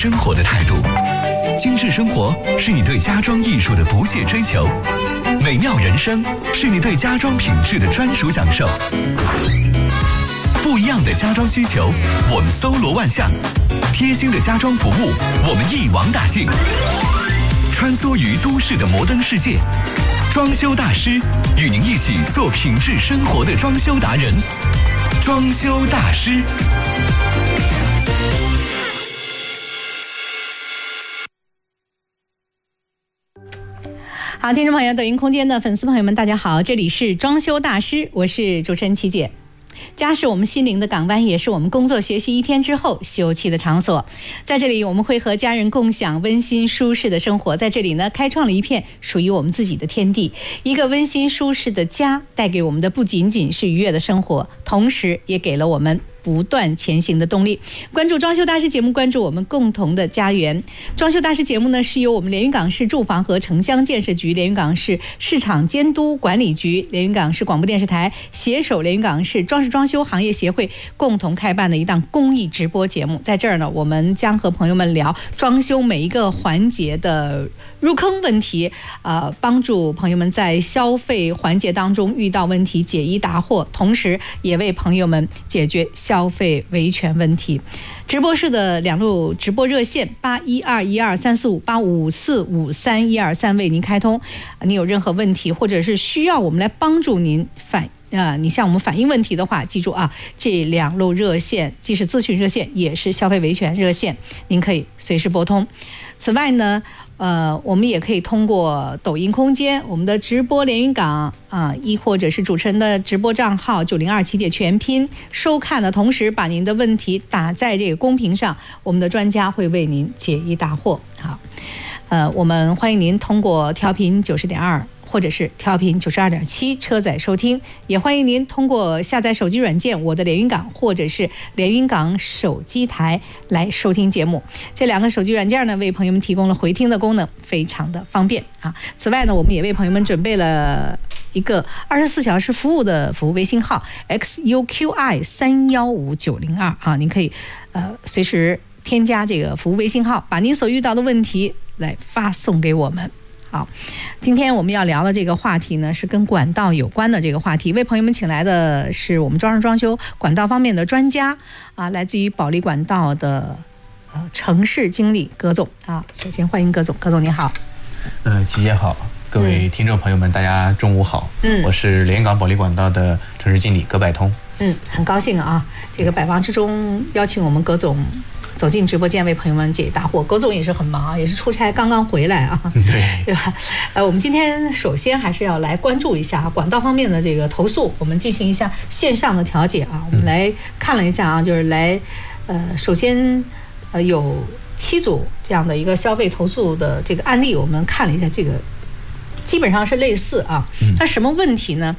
生活的态度。精致生活是你对家装艺术的不懈追求，美妙人生是你对家装品质的专属享受。不一样的家装需求，我们搜罗万象；贴心的家装服务，我们一网打尽。穿梭于都市的摩登世界，装修大师与您一起做品质生活的装修达人。装修大师。 好，听众朋友，抖音空间的粉丝朋友们，大家好，这里是装修大师，我是主持人琪姐。家是我们心灵的港湾，也是我们工作学习一天之后休憩的场所。在这里，我们会和家人共享温馨舒适的生活。在这里呢，开创了一片属于我们自己的天地。一个温馨舒适的家，带给我们的不仅仅是愉悦的生活，同时也给了我们不断前行的动力。关注装修大师节目，关注我们共同的家园。装修大师节目呢，是由我们连云港市住房和城乡建设局、连云港市市场监督管理局、连云港市广播电视台携手连云港市装饰装修行业协会共同开办的一档公益直播节目。在这儿呢，我们将和朋友们聊装修每一个环节的入坑问题，帮助朋友们在消费环节当中遇到问题解疑答惑，同时也为朋友们解决消费维权问题。直播室的2路直播热线8121234585453123为您开通。你有任何问题，或者是需要我们来帮助您你向我们反映问题的话，记住啊，这2路热线既是咨询热线，也是消费维权热线，您可以随时拨通。此外呢，我们也可以通过抖音空间，我们的直播连云港亦或者是主持人的直播账号902琪姐全拼收看的同时，把您的问题打在这个公屏上，我们的专家会为您解疑答惑。好，我们欢迎您通过调频90.2。或者是调频92.7车载收听，也欢迎您通过下载手机软件我的连云港或者是连云港手机台来收听节目。这2个手机软件呢，为朋友们提供了回听的功能，非常的方便啊。此外呢，我们也为朋友们准备了一个24小时服务的服务微信号 XUQI315902啊，您可以随时添加这个服务微信号，把您所遇到的问题来发送给我们。好，今天我们要聊的这个话题呢，是跟管道有关的这个话题。为朋友们请来的是我们装修管道方面的专家啊，来自于保利管道的城市经理葛总啊。首先欢迎葛总，葛总你好。 琪姐好，各位听众朋友们，大家中午好。我是连云港保利管道的城市经理葛百通。 很高兴啊，这个百忙之中邀请我们葛总走进直播间为朋友们解答惑。葛总也是很忙，也是出差刚刚回来啊，对吧？我们今天首先还是要来关注一下管道方面的这个投诉，我们进行一下线上的调解啊。我们来看了一下啊，就是来首先有7组这样的一个消费投诉的这个案例，我们看了一下，这个基本上是类似啊。那什么问题呢？